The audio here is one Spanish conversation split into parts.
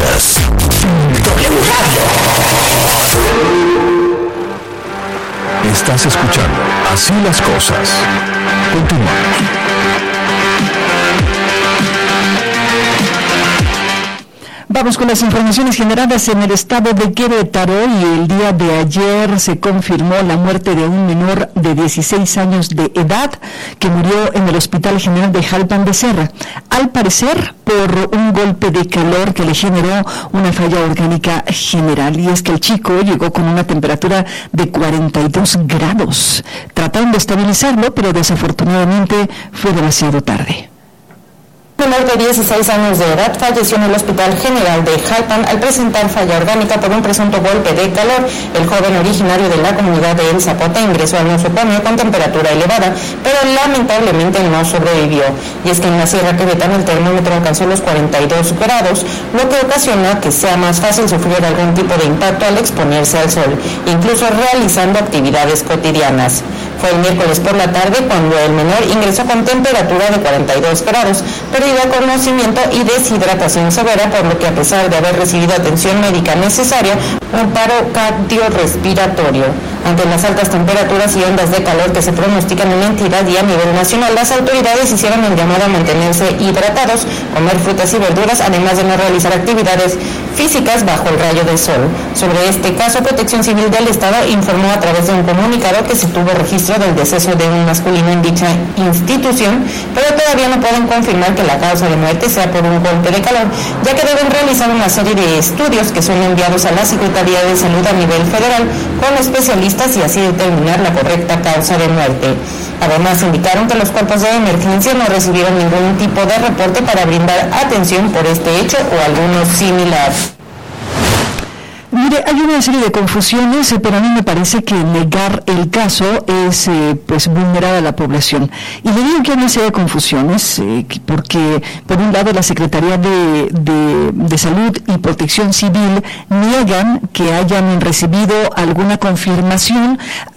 Escuchas W Radio. Estás escuchando Así las Cosas. Continuamos. Vamos con las informaciones generadas en el estado de Querétaro y el día de ayer se confirmó la muerte de un menor de 16 años de edad que murió en el Hospital General de Jalpan de Serra, al parecer por un golpe de calor que le generó una falla orgánica general. Y es que el chico llegó con una temperatura de 42 grados. Trataron de estabilizarlo, pero desafortunadamente fue demasiado tarde. Un menor de 16 años de edad falleció en el Hospital General de Jalpan al presentar falla orgánica por un presunto golpe de calor. El joven originario de la comunidad de El Zapote ingresó al nosocomio con temperatura elevada, pero lamentablemente no sobrevivió. Y es que en la Sierra Queretana el termómetro alcanzó los 42 grados, lo que ocasiona que sea más fácil sufrir algún tipo de impacto al exponerse al sol, incluso realizando actividades cotidianas. Fue el miércoles por la tarde cuando el menor ingresó con temperatura de 42 grados, pérdida de conocimiento y deshidratación severa, por lo que a pesar de haber recibido atención médica necesaria, un paro cardiorrespiratorio. Ante las altas temperaturas y ondas de calor que se pronostican en la entidad y a nivel nacional, las autoridades hicieron el llamado a mantenerse hidratados, comer frutas y verduras, además de no realizar actividades físicas bajo el rayo del sol. Sobre este caso, Protección Civil del Estado informó a través de un comunicado que se tuvo registro del deceso de un masculino en dicha institución, pero todavía no pueden confirmar que la causa de muerte sea por un golpe de calor, ya que deben realizar una serie de estudios que son enviados a la Secretaría de Salud a nivel federal con especialistas y así determinar la correcta causa de muerte. Además, indicaron que los cuerpos de emergencia no recibieron ningún tipo de reporte para brindar atención por este hecho o alguno similar. Mire, hay una serie de confusiones, pero a mí me parece que negar el caso es vulnerar a la población. Y le digo que hay una serie de confusiones, porque por un lado la Secretaría de Salud y Protección Civil niegan que hayan recibido alguna confirmación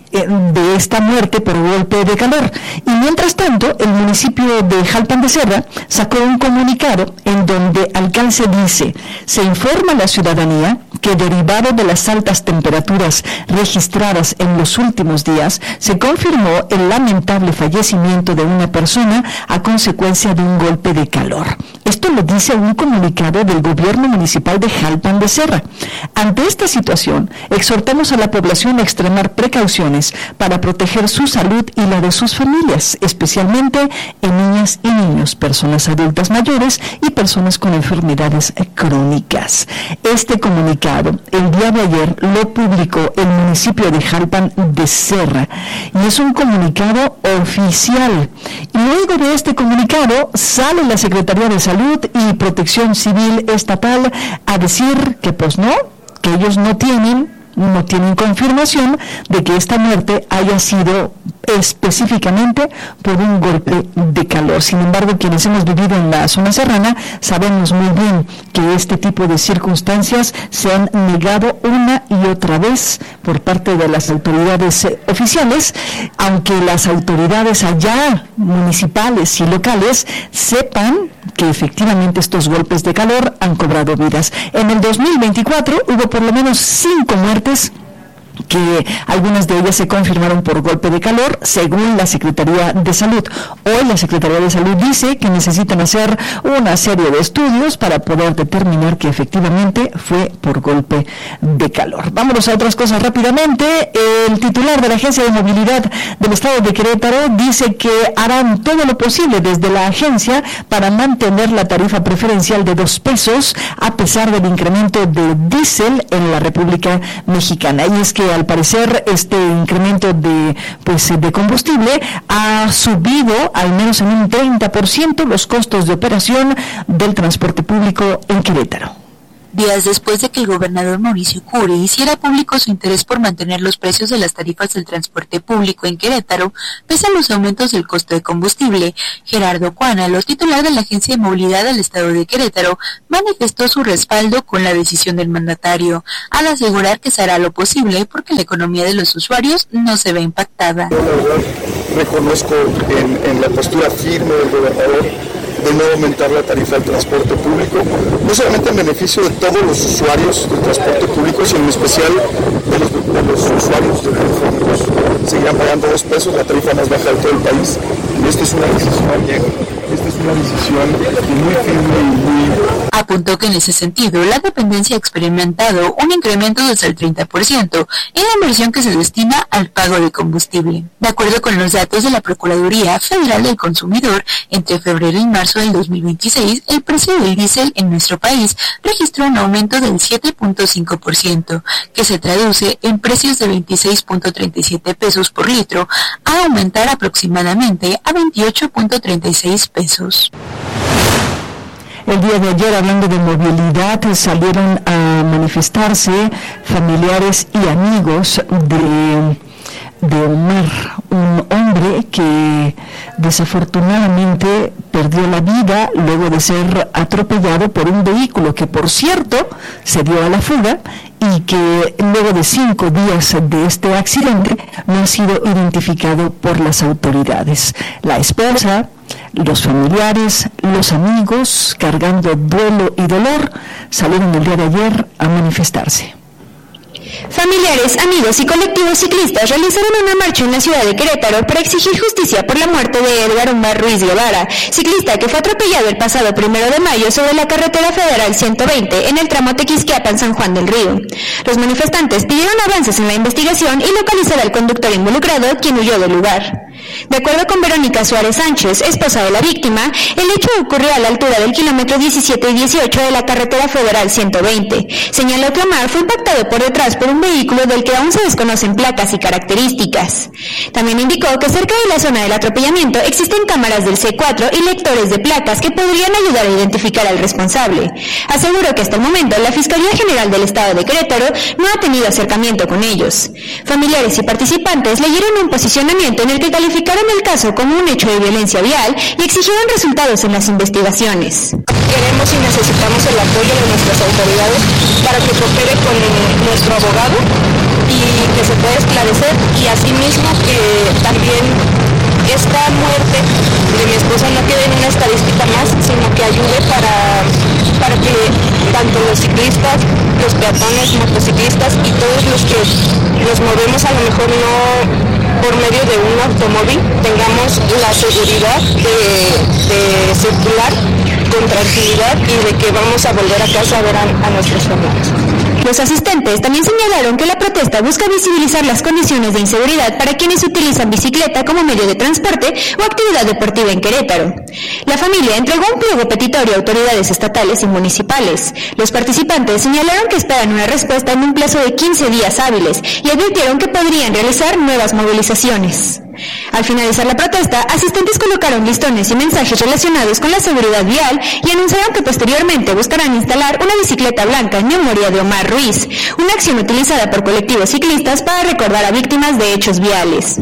de esta muerte por golpe de calor. Y mientras tanto, el municipio de Jalpan de Serra sacó un comunicado en donde alcance dice: se informa a la ciudadanía que derivado de las altas temperaturas registradas en los últimos días, se confirmó el lamentable fallecimiento de una persona a consecuencia de un golpe de calor. Esto lo dice un comunicado del gobierno municipal de Jalpan de Serra. Ante esta situación, exhortamos a la población a extremar precauciones para proteger su salud y la de sus familias, especialmente en niñas y niños, personas adultas mayores y personas con enfermedades crónicas. Este comunicado, el día de ayer, lo publicó el municipio de Jalpan de Serra y es un comunicado oficial. Y luego de este comunicado sale la Secretaría de Salud y Protección Civil Estatal a decir que pues no, que ellos no tienen confirmación de que esta muerte haya sido específicamente por un golpe de calor. Sin embargo, quienes hemos vivido en la zona serrana sabemos muy bien que este tipo de circunstancias se han negado una y otra vez por parte de las autoridades oficiales, aunque las autoridades allá municipales y locales sepan que efectivamente estos golpes de calor han cobrado vidas. En el 2024 hubo por lo menos 5 muertes, que algunas de ellas se confirmaron por golpe de calor, según la Secretaría de Salud. Hoy la Secretaría de Salud dice que necesitan hacer una serie de estudios para poder determinar que efectivamente fue por golpe de calor. Vámonos a otras cosas rápidamente. El titular de la Agencia de Movilidad del Estado de Querétaro dice que harán todo lo posible desde la agencia para mantener la tarifa preferencial de 2 pesos a pesar del incremento de diésel en la República Mexicana. Y es que al parecer este incremento de combustible ha subido al menos en un 30% los costos de operación del transporte público en Querétaro. Días después de que el gobernador Mauricio Curi hiciera público su interés por mantener los precios de las tarifas del transporte público en Querétaro, pese a los aumentos del costo de combustible, Gerardo Cuánalo, titular de la Agencia de Movilidad del Estado de Querétaro, manifestó su respaldo con la decisión del mandatario, al asegurar que se hará lo posible porque la economía de los usuarios no se ve impactada. Yo, la verdad, reconozco en la postura firme del gobernador de no aumentar la tarifa del transporte público, no solamente en beneficio de todos los usuarios del transporte público, sino en especial de los usuarios telefónicos. Seguirán pagando 2 pesos, la tarifa más baja de todo el país, y esta es una decisión muy firme y muy... Apuntó que en ese sentido la dependencia ha experimentado un incremento desde el 30% en la inversión que se destina al pago de combustible. De acuerdo con los datos de la Procuraduría Federal del Consumidor, entre febrero y marzo del 2026, el precio del diésel en nuestro país registró un aumento del 7.5%, que se traduce en precios de 26.37 pesos por litro, a aumentar aproximadamente a 28.36 pesos. El día de ayer, hablando de movilidad, salieron a manifestarse familiares y amigos de Omar, un hombre que desafortunadamente perdió la vida luego de ser atropellado por un vehículo que, por cierto, se dio a la fuga y que luego de 5 días de este accidente no ha sido identificado por las autoridades. La esposa, los familiares, los amigos, cargando duelo y dolor, salieron el día de ayer a manifestarse. Familiares, amigos y colectivos ciclistas realizaron una marcha en la ciudad de Querétaro para exigir justicia por la muerte de Edgar Omar Ruiz Guevara, ciclista que fue atropellado el pasado 1 de mayo sobre la carretera federal 120 en el tramo Tequisquiapan-San Juan del Río. Los manifestantes pidieron avances en la investigación y localizar al conductor involucrado, quien huyó del lugar. De acuerdo con Verónica Suárez Sánchez, esposa de la víctima, el hecho ocurrió a la altura del kilómetro 17 y 18 de la carretera federal 120. Señaló que Omar fue impactado por detrás por un vehículo del que aún se desconocen placas y características. También indicó que cerca de la zona del atropellamiento existen cámaras del C4 y lectores de placas que podrían ayudar a identificar al responsable. Aseguró que hasta el momento la Fiscalía General del Estado de Querétaro no ha tenido acercamiento con ellos. Familiares y participantes leyeron un posicionamiento en el que calificaron el caso como un hecho de violencia vial y exigieron resultados en las investigaciones. Queremos y necesitamos el apoyo de nuestras autoridades para que coopere con nuestro abogado y que se pueda esclarecer, y asimismo que también esta muerte de mi esposa no quede en una estadística más, sino que ayude para que tanto los ciclistas, los peatones, motociclistas y todos los que nos movemos a lo mejor no por medio de un automóvil tengamos la seguridad de circular con tranquilidad y de que vamos a volver a casa a ver a nuestros familiares. Los asistentes también señalaron que la protesta busca visibilizar las condiciones de inseguridad para quienes utilizan bicicleta como medio de transporte o actividad deportiva en Querétaro. La familia entregó un pliego petitorio a autoridades estatales y municipales. Los participantes señalaron que esperan una respuesta en un plazo de 15 días hábiles y advirtieron que podrían realizar nuevas movilizaciones. Al finalizar la protesta, asistentes colocaron listones y mensajes relacionados con la seguridad vial y anunciaron que posteriormente buscarán instalar una bicicleta blanca en memoria de Omar Ruiz, una acción utilizada por colectivos ciclistas para recordar a víctimas de hechos viales.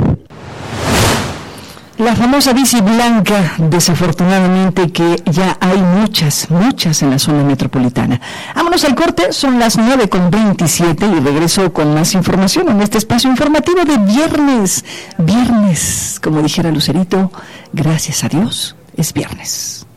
La famosa bici blanca, desafortunadamente que ya hay muchas en la zona metropolitana. Vámonos al corte, son las 9:27 y regreso con más información en este espacio informativo de viernes. Viernes, como dijera Lucerito, gracias a Dios, es viernes.